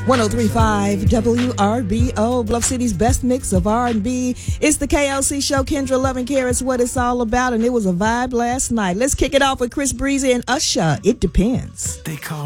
103.5 WRBO, Bluff City's best mix of R&B. It's the KLC show. Kendra Loving Care is what it's all about, and it was a vibe last night. Let's kick it off with Chris Breezy and Usher. It depends. They call